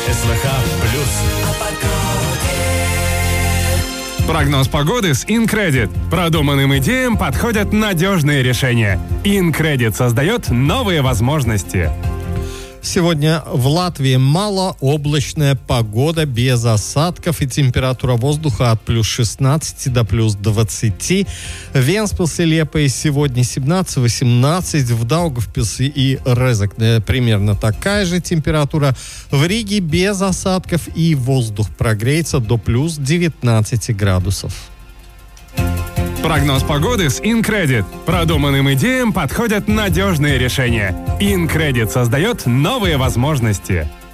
СВХ плюс. Прогноз погоды с InCredit. Продуманным идеям подходят надежные решения. InCredit создает новые возможности. Сегодня в Латвии малооблачная погода без осадков и температура воздуха от плюс 16 до плюс 20. В Венспилсе, Лепое сегодня 17-18. В Даугавпилсе и Резекне примерно такая же температура. В Риге без осадков и воздух прогреется до плюс 19 градусов. Прогноз погоды с InCredit. Продуманным идеям подходят надежные решения. InCredit создает новые возможности.